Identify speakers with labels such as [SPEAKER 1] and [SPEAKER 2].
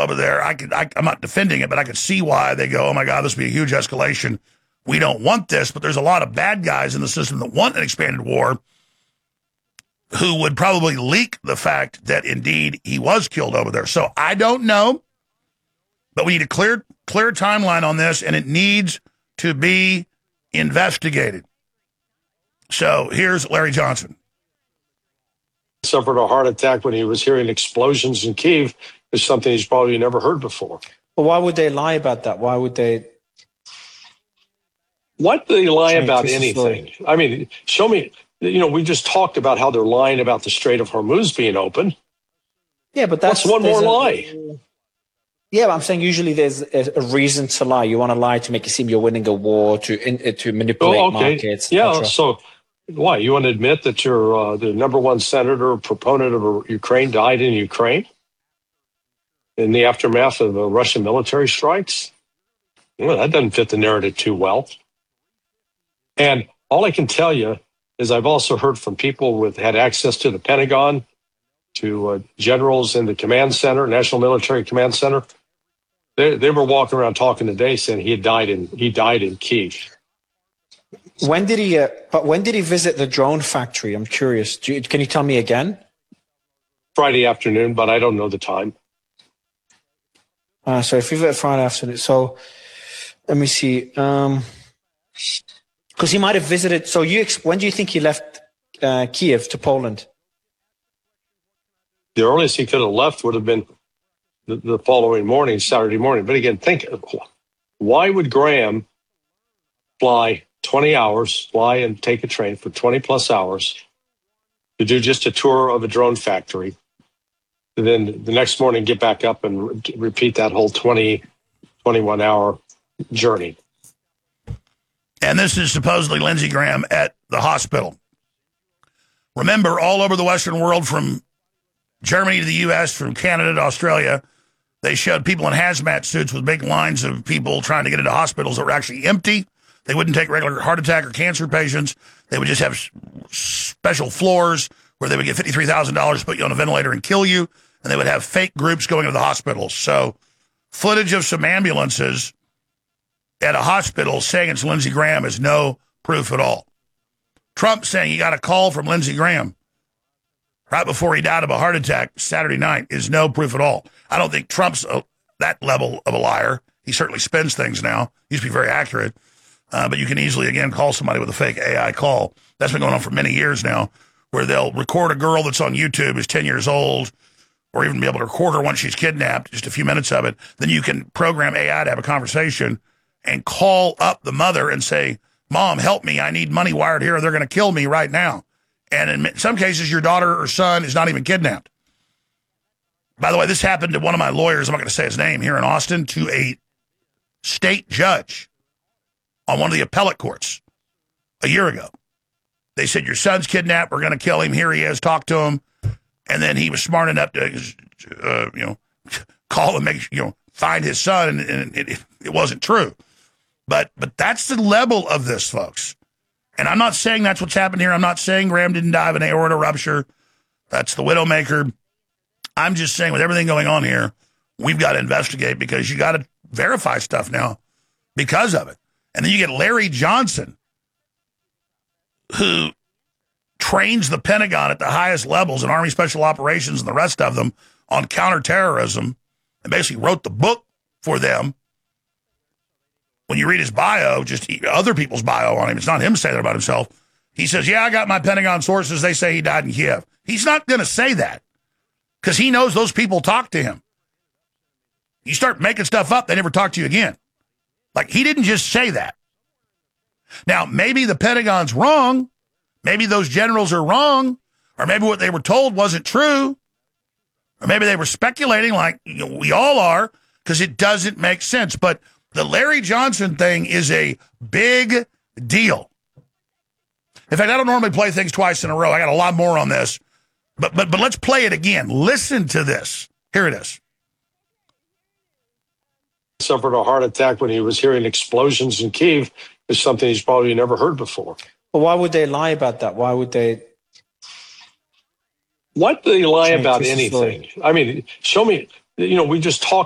[SPEAKER 1] over there, I'm not defending it, but I could see why they go, oh my God, this would be a huge escalation. We don't want this, but there's a lot of bad guys in the system that want an expanded war who would probably leak the fact that indeed he was killed over there. So I don't know, but we need a clear timeline on this, and it needs to be investigated. So here's Larry Johnson.
[SPEAKER 2] Suffered a heart attack when he was hearing explosions in Kyiv is something he's probably never heard before.
[SPEAKER 3] Well, why would they lie about that? Why would they?
[SPEAKER 2] Why do they lie about anything? I mean, show me. We just talked about how they're lying about the Strait of Hormuz being open.
[SPEAKER 3] Yeah, but that's
[SPEAKER 2] one more lie.
[SPEAKER 3] Yeah, but I'm saying usually there's a reason to lie. You want to lie to make it seem you're winning a war, to manipulate markets.
[SPEAKER 2] Yeah, so why? You want to admit that you're the number one senator proponent of Ukraine died in Ukraine in the aftermath of the Russian military strikes? Well, that doesn't fit the narrative too well. And all I can tell you is I've also heard from people who had access to the Pentagon, to generals in the command center, National Military Command Center. They were walking around talking today saying he died in Kyiv.
[SPEAKER 3] When did he visit the drone factory? I'm curious. Can you tell me again?
[SPEAKER 2] Friday afternoon, but I don't know the time.
[SPEAKER 3] So if you visited Friday afternoon, so let me see. Because he might have visited. So when do you think he left Kyiv to Poland?
[SPEAKER 2] The earliest he could have left would have been the following morning, Saturday morning. But again, why would Graham fly 20 hours, fly and take a train for 20 plus hours to do just a tour of a drone factory, and then the next morning get back up and repeat that whole 21 hour journey?
[SPEAKER 1] And this is supposedly Lindsey Graham at the hospital. Remember, all over the Western world, from Germany to the U.S., from Canada to Australia, they showed people in hazmat suits with big lines of people trying to get into hospitals that were actually empty. They wouldn't take regular heart attack or cancer patients. They would just have special floors where they would get $53,000 to put you on a ventilator and kill you, and they would have fake groups going to the hospitals. So footage of some ambulances at a hospital saying it's Lindsey Graham is no proof at all. Trump saying he got a call from Lindsey Graham right before he died of a heart attack Saturday night is no proof at all. I don't think Trump's that level of a liar. He certainly spins things now. He used to be very accurate. But you can easily, again, call somebody with a fake AI call. That's been going on for many years now, where they'll record a girl that's on YouTube who's 10 years old, or even be able to record her once she's kidnapped, just a few minutes of it. Then you can program AI to have a conversation and call up the mother and say, Mom, help me. I need money wired here, or they're going to kill me right now. And in some cases, your daughter or son is not even kidnapped. By the way, this happened to one of my lawyers, I'm not going to say his name, here in Austin, to a state judge on one of the appellate courts a year ago. They said, your son's kidnapped. We're going to kill him. Here he is. Talk to him. And then he was smart enough to, call and find his son. And it wasn't true. But that's the level of this, folks. And I'm not saying that's what's happened here. I'm not saying Graham didn't die of an aorta rupture. That's the Widowmaker. I'm just saying with everything going on here, we've got to investigate, because you got to verify stuff now because of it. And then you get Larry Johnson, who trains the Pentagon at the highest levels in Army Special Operations and the rest of them on counterterrorism, and basically wrote the book for them. When you read his bio, just other people's bio on him, it's not him saying that about himself. He says, yeah, I got my Pentagon sources. They say he died in Kiev. He's not going to say that, because he knows those people talk to him. You start making stuff up, they never talk to you again. Like, he didn't just say that. Now, maybe the Pentagon's wrong. Maybe those generals are wrong. Or maybe what they were told wasn't true. Or maybe they were speculating like we all are, because it doesn't make sense. But the Larry Johnson thing is a big deal. In fact, I don't normally play things twice in a row. I got a lot more on this. But let's play it again. Listen to this. Here it is.
[SPEAKER 2] Suffered a heart attack when he was hearing explosions in Kyiv is something he's probably never heard before.
[SPEAKER 3] Well, why would they lie about that? Why would they?
[SPEAKER 2] Why do they lie about anything? I mean, show me. We just talked